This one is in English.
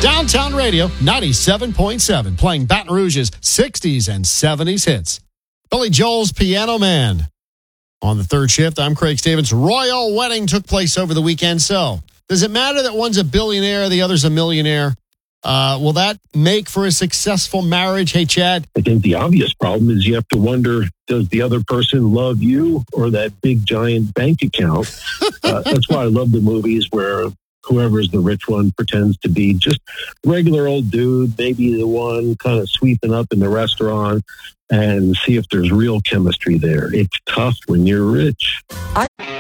Downtown Radio 97.7, playing Baton Rouge's 60s and 70s hits. Billy Joel's Piano Man. On the third shift, I'm Craig Stevens. Royal wedding took place over the weekend. So, does it matter that one's a billionaire, the other's a millionaire? Will that make for a successful marriage? Hey, Chad. I think the obvious problem is you have to wonder, does the other person love you or that big giant bank account? That's why I love the movies where whoever's the rich one pretends to be just regular old dude, maybe the one kind of sweeping up in the restaurant, and see if there's real chemistry there. It's tough when you're rich.